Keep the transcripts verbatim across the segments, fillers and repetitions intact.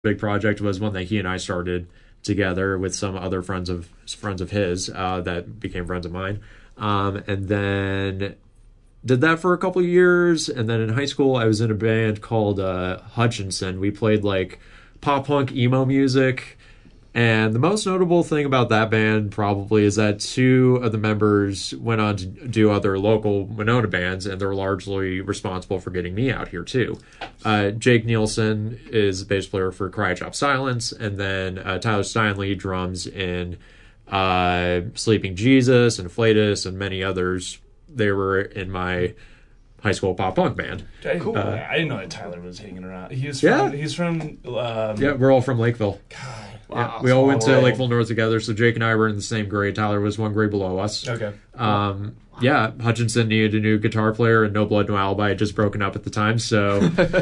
big project was one that he and I started together with some other friends of friends of his uh, that became friends of mine. Um, and then did that for a couple of years. And then in high school, I was in a band called uh, Hutchinson. We played like pop punk emo music. And the most notable thing about that band probably is that two of the members went on to do other local Winona bands, and they're largely responsible for getting me out here too. Uh, Jake Nielsen is the bass player for Cry Chop Silence, and then uh, Tyler Steinley drums in uh, Sleeping Jesus and Flatus and many others. They were in my high school pop punk band. Cool. Uh, I didn't know that Tyler was hanging around. He's from, yeah. He's from. Um, yeah, we're all from Lakeville. God. Wow, yeah, we all all went to world. Lakeville North together, so Jake and I were in the same grade. Tyler was one grade below us. Okay. Um, yeah, Hutchinson needed a new guitar player, and No Blood, No Alibi had just broken up at the time, so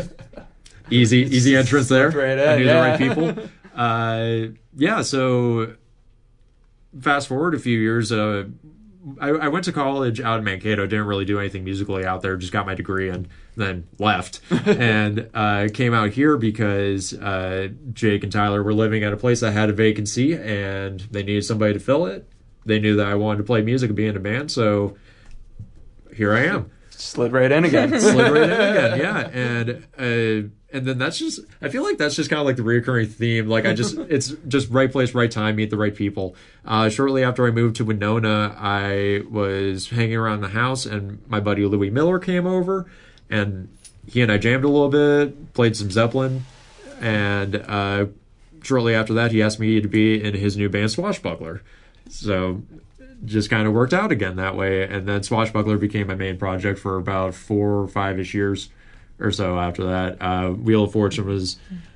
easy easy entrance there. Right in, I knew yeah. the right people. Uh, yeah, so fast forward a few years, uh, I, I went to college out in Mankato, didn't really do anything musically out there, just got my degree and then left. and uh, came out here because uh, Jake and Tyler were living at a place that had a vacancy and they needed somebody to fill it. They knew that I wanted to play music and be in a band, so here I am. Slid right in again. Slid right in again, yeah. And uh, and then that's just, I feel like that's just kind of like the recurring theme. Like I just, it's just right place, right time, meet the right people. Uh, shortly after I moved to Winona, I was hanging around the house and my buddy Louis Miller came over and he and I jammed a little bit, played some Zeppelin. And uh, shortly after that, he asked me to be in his new band Swashbuckler. So just kind of worked out again that way. And then Swashbuckler became my main project for about four or five-ish years or so after that. Uh, Wheel of Fortune was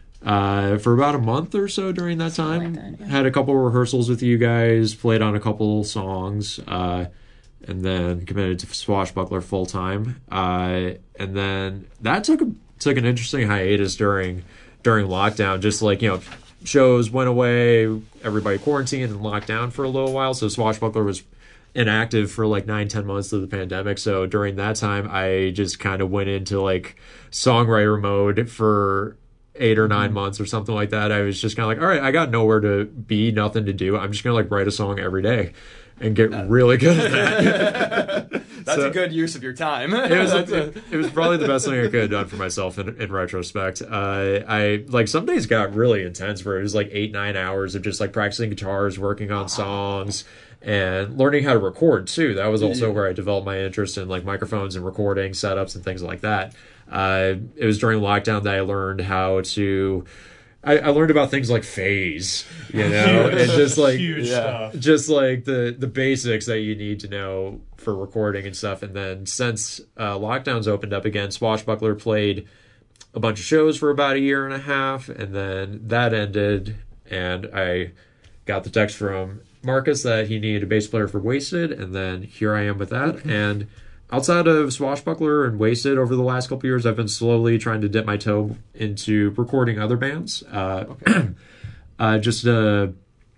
uh, for about a month or so during that time. Like that, yeah. Had a couple rehearsals with you guys, played on a couple songs, uh, and then committed to Swashbuckler full-time. Uh, and then that took a, took an interesting hiatus during during lockdown. Just like, you know, shows went away, everybody quarantined and locked down for a little while, so Swashbuckler was inactive for like nine, ten months of the pandemic. So during that time, I just kind of went into like songwriter mode for eight or nine mm-hmm. months or something like that. I was just kind of like, all right, I got nowhere to be, nothing to do. I'm just going to like write a song every day and get uh, really good at that. That's so, a good use of your time. it was it, it was probably the best thing I could have done for myself in, in retrospect. Uh, I like some days got really intense where it was like eight, nine hours of just like practicing guitars, working on songs, and learning how to record too. That was also yeah. where I developed my interest in like microphones and recording setups and things like that. Uh, it was during lockdown that I learned how to. I, I learned about things like phase, you know, Huge, and just like huge yeah. stuff. just like the the basics that you need to know for recording and stuff. And then since uh, lockdowns opened up again, Swashbuckler played a bunch of shows for about a year and a half, and then that ended, and I got the text from Marcus that he needed a bass player for Wasted, and then here I am with that. And outside of Swashbuckler and Wasted over the last couple of years, I've been slowly trying to dip my toe into recording other bands. Uh, okay. uh, just a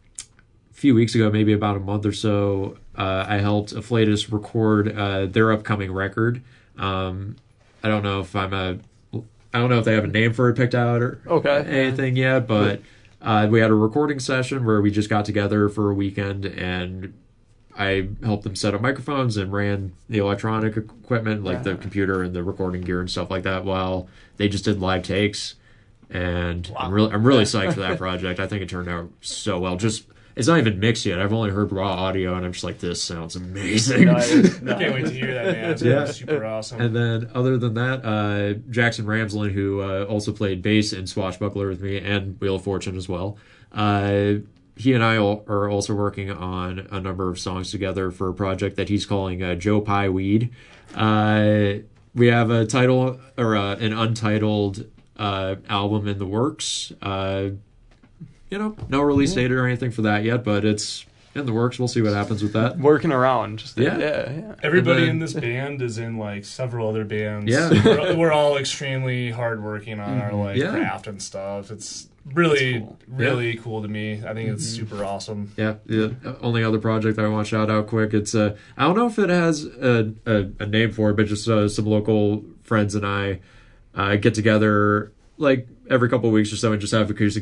few weeks ago, maybe about a month or so, uh, I helped Afflatus record uh, their upcoming record. Um, I don't know if I'm a, I don't know if they have a name for it picked out or okay. anything yet, but uh, we had a recording session where we just got together for a weekend and I helped them set up microphones and ran the electronic equipment, like the computer and the recording gear and stuff like that, while they just did live takes. And wow. I'm really, I'm really psyched for that project. I think it turned out so well. Just it's not even mixed yet. I've only heard raw audio, and I'm just like, this sounds amazing. Nice. I can't wait to hear that, man. It's yeah. super awesome. And then, other than that, uh, Jackson Ramslin, who uh, also played bass in Swashbuckler with me and Wheel of Fortune as well. Uh, He and I are also working on a number of songs together for a project that he's calling uh, Joe Pie Weed. Uh, we have a title or uh, an untitled uh, album in the works. Uh, you know, no release date or anything for that yet, but it's in the works. We'll see what happens with that. Working around. Just yeah. yeah, yeah. Everybody then, in this band is in like several other bands. Yeah. we're, we're all extremely hardworking on our like yeah. craft and stuff. It's really, cool. really yeah. cool to me. I think it's mm-hmm. super awesome. Yeah. The only other project I want to shout out quick, it's uh, I don't know if it has a, a, a name for it, but just uh, some local friends and I uh, get together like every couple of weeks or so and just have acoustic